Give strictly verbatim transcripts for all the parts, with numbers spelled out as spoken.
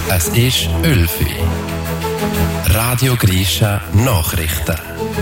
Es ist Ölfi. Radio Grisha Nachrichten.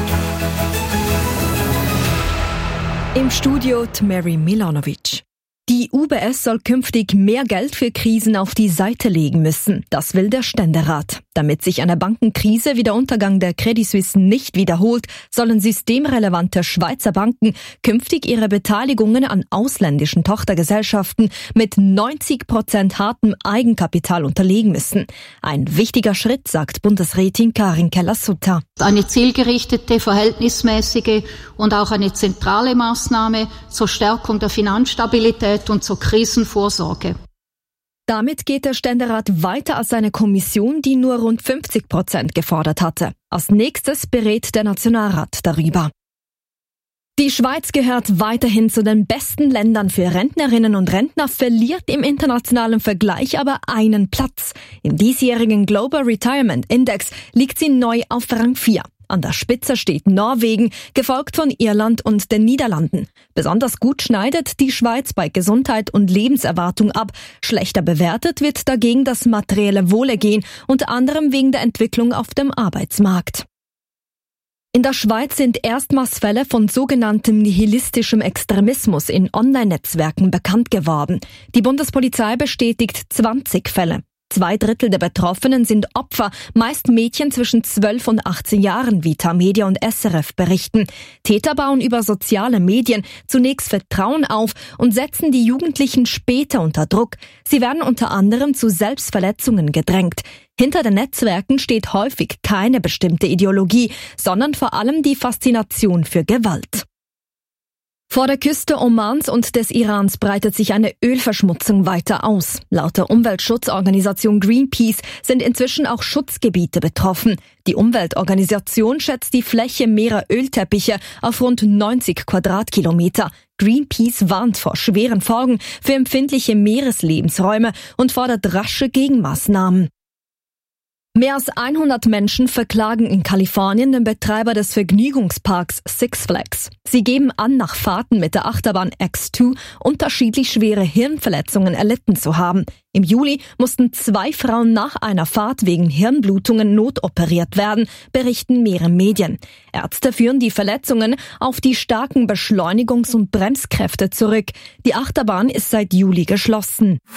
Im Studio die Mary Milanovic. Die U B S soll künftig mehr Geld für Krisen auf die Seite legen müssen. Das will der Ständerat. Damit sich eine Bankenkrise wie der Untergang der Credit Suisse nicht wiederholt, sollen systemrelevante Schweizer Banken künftig ihre Beteiligungen an ausländischen Tochtergesellschaften mit neunzig Prozent hartem Eigenkapital unterlegen müssen. Ein wichtiger Schritt, sagt Bundesrätin Karin Keller-Sutter. Eine zielgerichtete, verhältnismäßige und auch eine zentrale Maßnahme zur Stärkung der Finanzstabilität und zur Krisenvorsorge. Damit geht der Ständerat weiter als seine Kommission, die nur rund fünfzig Prozent gefordert hatte. Als nächstes berät der Nationalrat darüber. Die Schweiz gehört weiterhin zu den besten Ländern für Rentnerinnen und Rentner, verliert im internationalen Vergleich aber einen Platz. Im diesjährigen Global Retirement Index liegt sie neu auf Rang vier. An der Spitze steht Norwegen, gefolgt von Irland und den Niederlanden. Besonders gut schneidet die Schweiz bei Gesundheit und Lebenserwartung ab. Schlechter bewertet wird dagegen das materielle Wohlergehen, unter anderem wegen der Entwicklung auf dem Arbeitsmarkt. In der Schweiz sind erstmals Fälle von sogenanntem nihilistischem Extremismus in Online-Netzwerken bekannt geworden. Die Bundespolizei bestätigt zwanzig Fälle. Zwei Drittel der Betroffenen sind Opfer, meist Mädchen zwischen zwölf und achtzehn Jahren, wie Tamedia und S R F berichten. Täter bauen über soziale Medien zunächst Vertrauen auf und setzen die Jugendlichen später unter Druck. Sie werden unter anderem zu Selbstverletzungen gedrängt. Hinter den Netzwerken steht häufig keine bestimmte Ideologie, sondern vor allem die Faszination für Gewalt. Vor der Küste Omans und des Irans breitet sich eine Ölverschmutzung weiter aus. Laut der Umweltschutzorganisation Greenpeace sind inzwischen auch Schutzgebiete betroffen. Die Umweltorganisation schätzt die Fläche mehrerer Ölteppiche auf rund neunzig Quadratkilometer. Greenpeace warnt vor schweren Folgen für empfindliche Meereslebensräume und fordert rasche Gegenmaßnahmen. Mehr als hundert Menschen verklagen in Kalifornien den Betreiber des Vergnügungsparks Six Flags. Sie geben an, nach Fahrten mit der Achterbahn X zwei unterschiedlich schwere Hirnverletzungen erlitten zu haben. Im Juli mussten zwei Frauen nach einer Fahrt wegen Hirnblutungen notoperiert werden, berichten mehrere Medien. Ärzte führen die Verletzungen auf die starken Beschleunigungs- und Bremskräfte zurück. Die Achterbahn ist seit Juli geschlossen.